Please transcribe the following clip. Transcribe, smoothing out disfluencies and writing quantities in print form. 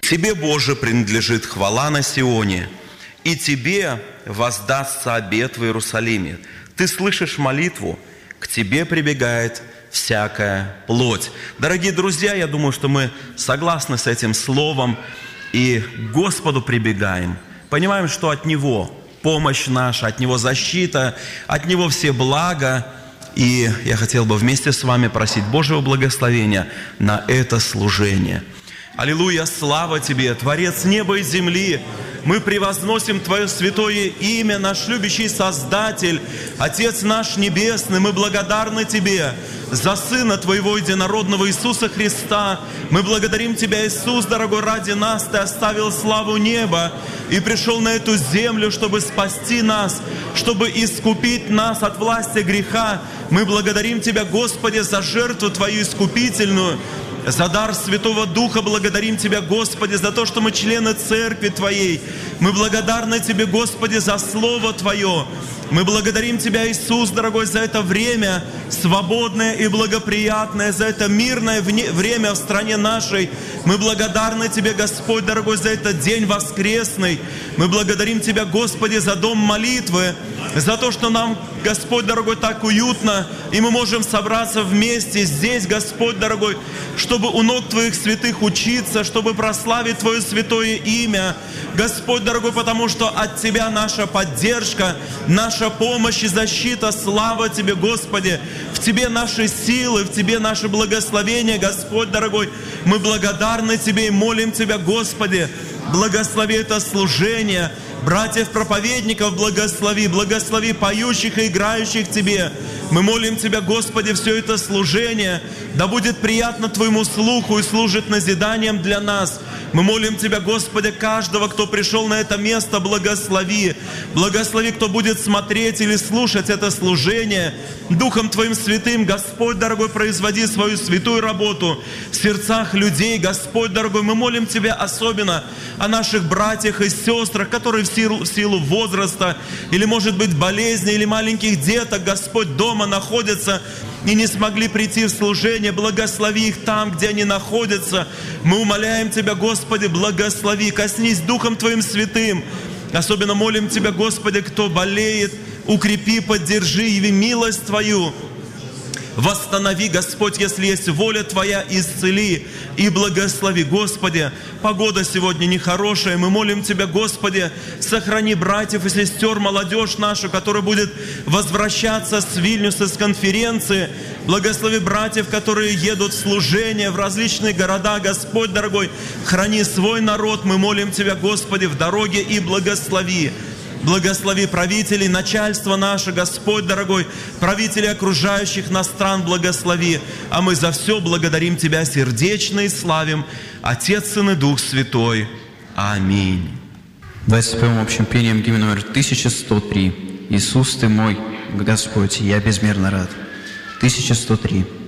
Тебе, Боже, принадлежит хвала на Сионе, и Тебе воздастся обет в Иерусалиме. Ты слышишь молитву, к Тебе прибегает всякая плоть». Дорогие друзья, я думаю, что мы согласны с этим словом и к Господу прибегаем. Понимаем, что от Него помощь наша, от Него защита, от Него все блага. И я хотел бы вместе с вами просить Божьего благословения на это служение. Аллилуйя, слава Тебе, Творец неба и земли! Мы превозносим Твое святое имя, наш любящий Создатель, Отец наш Небесный. Мы благодарны Тебе за Сына Твоего единородного Иисуса Христа. Мы благодарим Тебя, Иисус, дорогой, ради нас Ты оставил славу неба и пришел на эту землю, чтобы спасти нас, чтобы искупить нас от власти греха. Мы благодарим Тебя, Господи, за жертву Твою искупительную, за дар Святого Духа. Благодарим Тебя, Господи, за то, что мы члены Церкви Твоей. Мы благодарны Тебе, Господи, за Слово Твое. Мы благодарим Тебя, Иисус, дорогой, за это время свободное и благоприятное, за это мирное время в стране нашей. Мы благодарны Тебе, Господь, дорогой, за этот день воскресный. Мы благодарим Тебя, Господи, за дом молитвы, за то, что нам, Господь, дорогой, так уютно, и мы можем собраться вместе здесь, Господь, дорогой, чтобы у ног Твоих святых учиться, чтобы прославить Твое святое имя. Господь, дорогой, потому что от Тебя наша поддержка, наша помощь и защита. Слава Тебе, Господи! В Тебе наши силы, в Тебе наше благословение, Господь, дорогой. Мы благодарны Тебе и молим Тебя, Господи, благослови это служение. Братьев-проповедников благослови, благослови поющих и играющих Тебе. Мы молим Тебя, Господи, все это служение, да будет приятно Твоему слуху и служит назиданием для нас. Мы молим Тебя, Господи, каждого, кто пришел на это место, благослови. Благослови, кто будет смотреть или слушать это служение. Духом Твоим святым, Господь, дорогой, производи свою святую работу в сердцах людей. Господь, дорогой, мы молим Тебя особенно о наших братьях и сестрах, которые в силу возраста или, может быть, болезни или маленьких деток, Господь, дома находятся и не смогли прийти в служение. Благослови их там, где они находятся. Мы умоляем Тебя, Господи, благослови, коснись Духом Твоим святым. Особенно молим Тебя, Господи, кто болеет, укрепи, поддержи, яви милость Твою. Восстанови, Господь, если есть воля Твоя, исцели и благослови. Господи, погода сегодня нехорошая. Мы молим Тебя, Господи, сохрани братьев и сестер, молодежь нашу, которая будет возвращаться с Вильнюса, с конференции. Благослови братьев, которые едут в служение в различные города. Господь, дорогой, храни свой народ. Мы молим Тебя, Господи, в дороге и благослови. Благослови правителей, начальство наше, Господь, дорогой, правителей окружающих нас стран благослови. А мы за все благодарим Тебя сердечно и славим. Отец, Сын и Дух Святой. Аминь. Давайте споем общим пением гимн номер 1103. «Иисус, Ты мой Господь, я безмерно рад». 1103.